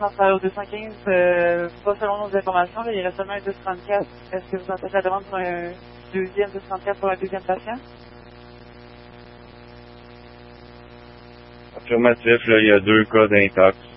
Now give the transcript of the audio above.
transférer au 215, pas selon nos informations, là, il reste seulement un 234. Est-ce que vous entendez la demande pour un deuxième 234 pour un deuxième patient? Affirmatif, là, il y a 2 cas d'intox.